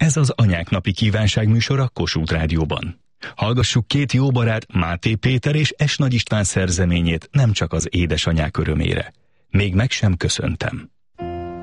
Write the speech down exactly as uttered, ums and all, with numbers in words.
Ez az Anyák napi kívánságműsor a Kossuth Rádióban. Hallgassuk két jó barát, Máté Péter és Es Nagy István szerzeményét nem csak az édesanyák örömére. Még meg sem köszöntem.